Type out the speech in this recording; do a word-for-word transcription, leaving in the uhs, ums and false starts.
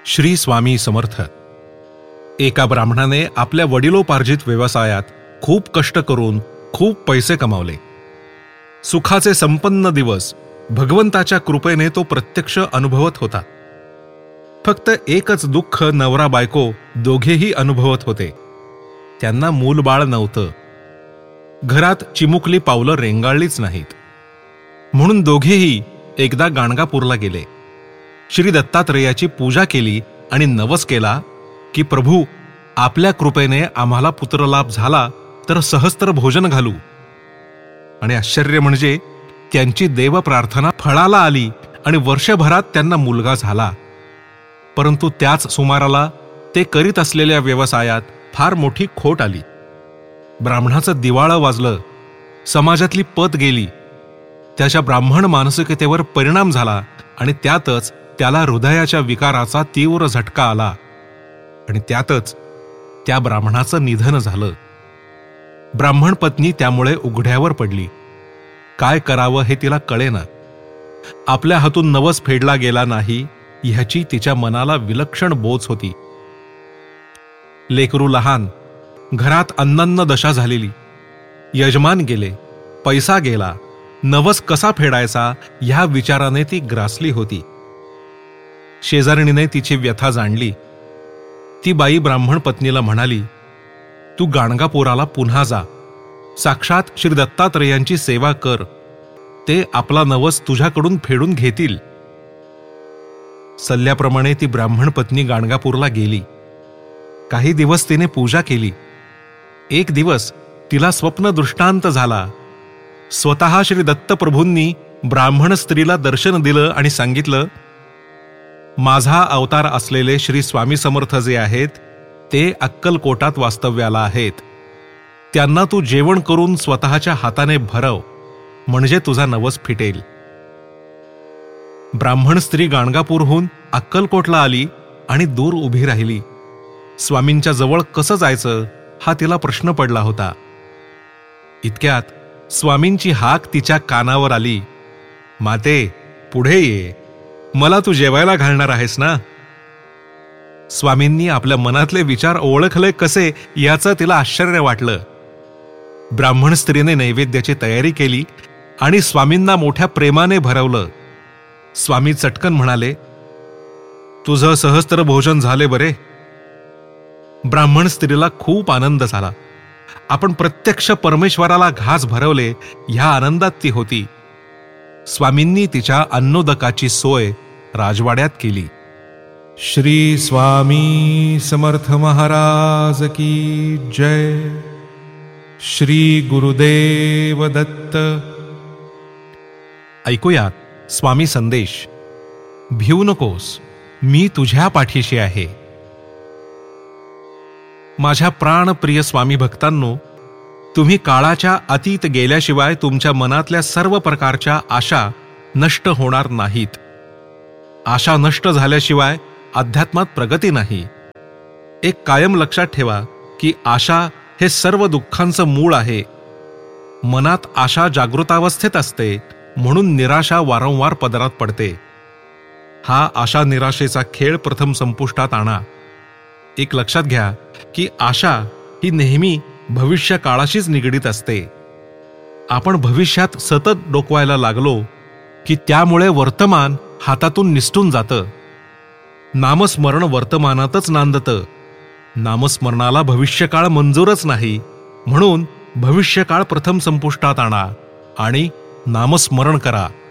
श्री स्वामी समर्थ. एका ब्राह्मणाने आपल्या वडिलोपार्जित व्यवसायात खूप कष्ट करून खूप पैसे कमावले. सुखाचे संपन्न दिवस भगवंताच्या कृपेने तो प्रत्यक्ष अनुभवत होता. फक्त एकच दुःख नवरा बायको दोघेही अनुभवत होते. त्यांना मूलबाळ नव्हतं. घरात चिमुकली पावलं रेंगाळलीच नाहीत. म्हणून दोघेही एकदा गाणगापूरला गेले. श्री दत्तात्रेयाची पूजा केली आणि नवस केला की प्रभू, आपल्या कृपेने आम्हाला पुत्रलाभ झाला तर सहस्त्र भोजन घालू. आणि आश्चर्य म्हणजे त्यांची देव प्रार्थना फळाला आली आणि वर्षभरात त्यांना मुलगा झाला. परंतु त्याच सुमाराला ते करीत असलेल्या व्यवसायात फार मोठी खोट आली. ब्राह्मणाचं दिवाळं वाजलं. समाजातली पत गेली. त्याच्या ब्राह्मण मानसिकतेवर परिणाम झाला आणि त्यातच त्याला हृदयाच्या विकाराचा तीव्र झटका आला आणि त्यातच त्या ब्राह्मणाचं निधन झालं. ब्राह्मण पत्नी त्यामुळे उघड्यावर पडली. काय करावं हे तिला कळेना. आपल्या हातून नवस फेडला गेला नाही ह्याची तिच्या मनाला विलक्षण बोच होती. लेकरू लहान, घरात अन्नन्न दशा झालेली, यजमान गेले, पैसा गेला, नवस कसा फेडायचा ह्या विचाराने ती ग्रासली होती. शेजारणीने तिची व्यथा जाणली. ती बाई ब्राह्मण पत्नीला म्हणाली, तू गाणगापुराला पुन्हा जा. साक्षात श्री दत्तात्रेयांची सेवा कर. ते आपला नवस तुझ्याकडून फेडून घेतील. सल्ल्याप्रमाणे ती ब्राह्मण पत्नी गाणगापूरला गेली. काही दिवस तिने पूजा केली. एक दिवस तिला स्वप्न दृष्टांत झाला. स्वतः श्री दत्तप्रभूंनी ब्राह्मण स्त्रीला दर्शन दिलं आणि सांगितलं, माझा अवतार असलेले श्री स्वामी समर्थ जे आहेत ते अक्कलकोटात वास्तव्याला आहेत. त्यांना तू जेवण करून स्वतःच्या हाताने भरव, म्हणजे तुझा नवस फिटेल. ब्राह्मण स्त्री गाणगापूरहून अक्कलकोटला आली आणि दूर उभी राहिली. स्वामींच्या जवळ कसं जायचं हा तिला प्रश्न पडला होता. इतक्यात स्वामींची हाक तिच्या कानावर आली, माते, पुढे ये. मला तू जेवायला घालणार आहेस ना. स्वामींनी आपल्या मनातले विचार ओळखले कसे याचं तिला आश्चर्य वाटलं. ब्राह्मण स्त्रीने नैवेद्याची तयारी केली आणि स्वामींना मोठ्या प्रेमाने भरवलं. स्वामी चटकन म्हणाले, तुझं सहस्त्र भोजन झाले बरे. ब्राह्मण स्त्रीला खूप आनंद झाला. आपण प्रत्यक्ष परमेश्वराला घास भरवले ह्या आनंदात ती होती. स्वामींनी तिच्या अन्नोदकाची सोय राजवाड्यात केली. श्री स्वामी समर्थ महाराज की जय. श्री गुरुदेव दत्त. ऐकूयात स्वामी संदेश. भिवू नकोस, मी तुझ्या पाठीशी आहे. माझ्या प्राणप्रिय स्वामी भक्तांनो, तुम्ही काळाच्या अतीत गेल्याशिवाय तुमच्या मनातल्या सर्व प्रकारच्या आशा नष्ट होणार नाहीत. आशा नष्ट झाल्याशिवाय अध्यात्मात प्रगती नाही. एक कायम लक्षात ठेवा की आशा हे सर्व दुःखांचं मूळ आहे. मनात आशा जागृतावस्थेत असते, म्हणून निराशा वारंवार पदरात पडते. हा आशा निराशेचा खेळ प्रथम संपुष्टात आणा. एक लक्षात घ्या की आशा ही नेहमी भविष्य काळाशीच निगडीत असते. आपण भविष्यात सतत डोकवायला लागलो की त्यामुळे वर्तमान हातातून निसटून जातं. नामस्मरण वर्तमानातच नांदतं. नामस्मरणाला भविष्यकाळ मंजूरच नाही. म्हणून भविष्यकाळ प्रथम संपुष्टात आणा आणि नामस्मरण करा.